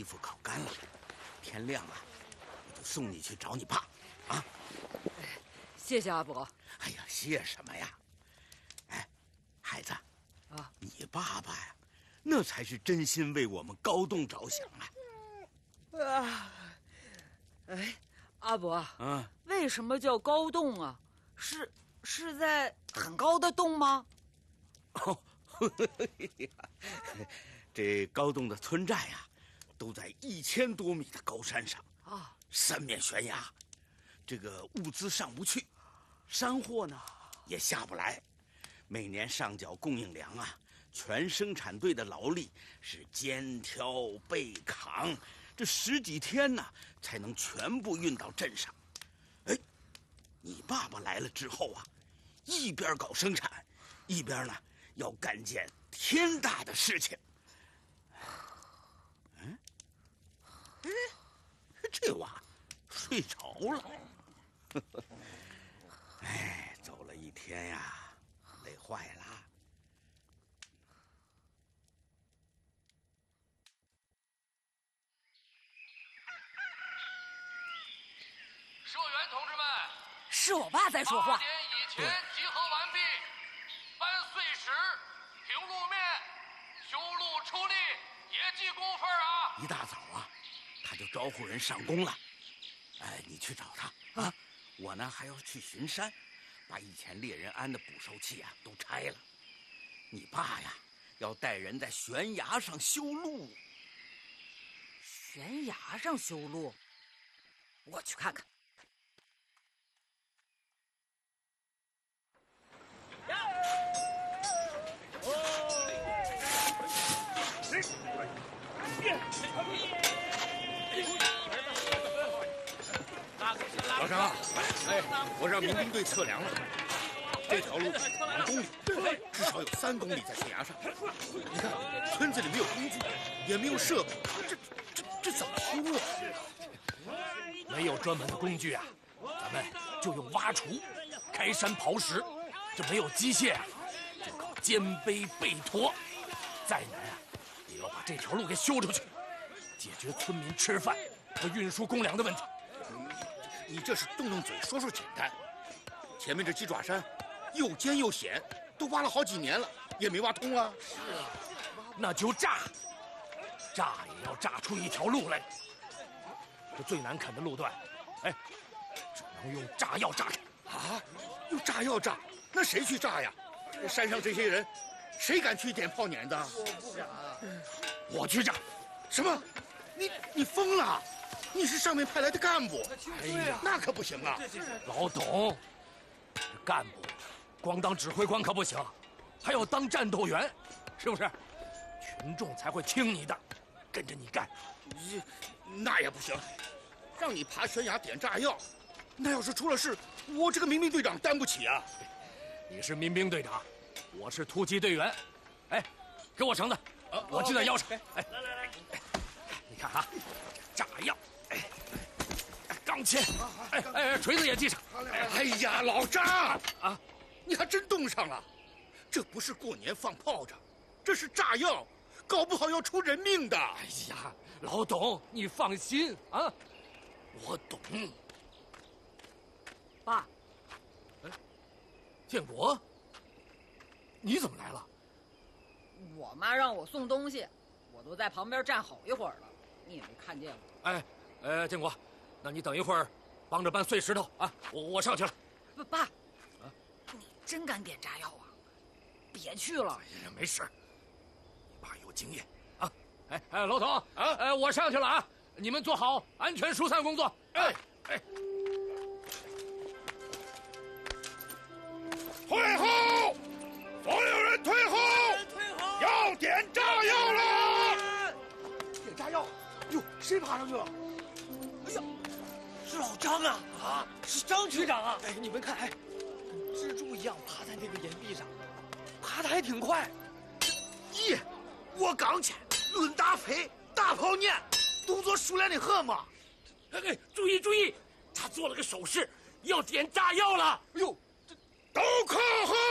服烤干了，天亮了，我就送你去找你爸，啊！ 谢谢阿伯。 哎呀，谢什么呀？哎，孩子， 啊， 你爸爸呀，那才是真心为我们高栋着想啊！ 啊，哎，阿伯， 为什么叫高洞啊？是在很高的洞吗？ 哦，这高洞的村寨呀，都在1000多米的高山上啊，3面悬崖，这个物资上不去，山货呢也下不来，每年上缴供应粮啊，全生产队的劳力是肩挑背扛，这10几天呢才能全部运到镇上。哎，你爸爸来了之后啊，一边搞生产，一边呢要干件天大的事情。这娃睡着了。哎，走了一天呀，累坏了。 社员同志们， 是我爸在说话。 8点以前集合完毕，搬碎石、平路面、修路出力，别记工分啊！ 一大早啊，他就招呼人上工了。哎，你去找他啊！我呢还要去巡山，把以前猎人安的捕兽器啊都拆了。你爸呀，要带人在悬崖上修路。 悬崖上修路？我去看看。 老张，哎，我让民兵队测量了，这条路2公里，至少有3公里在悬崖上。你看，村子里没有工具，也没有设备，这怎么修啊？ 没有专门的工具啊，咱们就用挖锄、开山刨石。这没有机械啊，就靠肩背背驮。再难啊，也要把这条路给修出去，解决村民吃饭和运输公粮的问题。 你这是动动嘴说说简单，前面这鸡爪山又尖又险，都挖了好几年了，也没挖通啊。 是啊，那就炸也要炸出一条路来。这最难啃的路段，哎，只能用炸药炸开。 啊，用炸药炸？那谁去炸呀？山上这些人，谁敢去点炮碾的？ 我不敢。我去炸。 什么？你疯了？你是上面派来的干部， 哎呀， 那可不行啊！ 老董，这干部光当指挥官可不行，还要当战斗员，是不是？群众才会听你的，跟着你干。 那也不行，让你爬悬崖点炸药，那要是出了事，我这个民兵队长担不起啊！ 你是民兵队长，我是突击队员。哎，给我绳子，我系在腰上。哎，来，你看啊，炸药。钢钎，锤子也系上。 哎呀，老张啊，你还真冻上了！这不是过年放炮仗，这是炸药，搞不好要出人命的。 哎呀，老董，你放心啊，我懂。 爸， 建国，你怎么来了？ 我妈让我送东西，我都在旁边站好一会儿了，你也没看见我。 建国。那你等一会儿，帮着搬碎石头啊！我上去了。 爸，你真敢点炸药啊？别去了。 哎呀，没事，你爸有经验啊！老董啊，我上去了啊！你们做好安全疏散工作。哎， 退后！所有人退后！要点炸药了！ 点炸药！哟，谁爬上去了？哎呀！是老张啊！啊，是张局长啊！哎，你们看，哎，蜘蛛一样爬在那个岩壁上，爬得还挺快。 咦，我刚去，论打飞，大炮撵，动作熟练的很嘛。 哎，注意，他做了个手势，要点炸药了。 哎呦，都靠后！